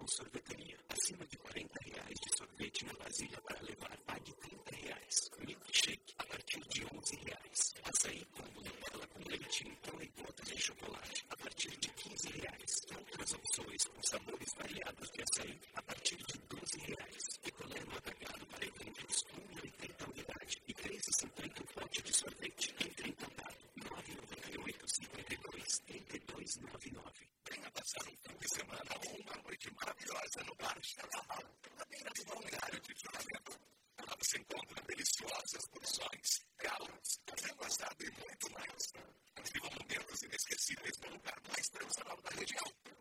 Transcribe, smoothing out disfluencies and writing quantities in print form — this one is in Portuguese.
com sorveteria. Acima de R$40 de sorvete na vasilha para levar, pague R$30. Milkshake a partir de R$11. Açaí combo Nutella com leite em pó e gotas de chocolate a partir de R$15. Outras opções com sabores variados de açaí a partir de R$12. Picolé no atacado para eventos 1,80 unidade e R$3,50 um pote de sorvete. Entre em contato 998-52-3299. Venha passar um fim de semana ou uma noite maravilhosa no Bar Carnaval, na beira do balneário de Juramento. Lá você encontra deliciosas porções, galas, frango assado e muito mais. Viva momentos inesquecíveis no lugar mais tradicional da região.